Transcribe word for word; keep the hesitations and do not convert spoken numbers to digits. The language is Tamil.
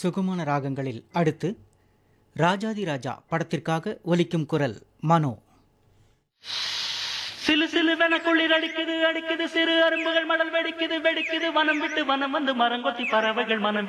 சுகுமான ராகங்களில் அடுத்து ராஜாதி ராஜா படத்திற்காக ஒலிக்கும் குரல் மனோ. சிலு சிலு வென குளிர் அடிக்குது அடிக்குது சிறு அரும்புகள் மடல் வெடிக்குது வெடிக்குது வனம் விட்டு வனம் வந்து மரங்கொத்தி பறவைகள் மனம்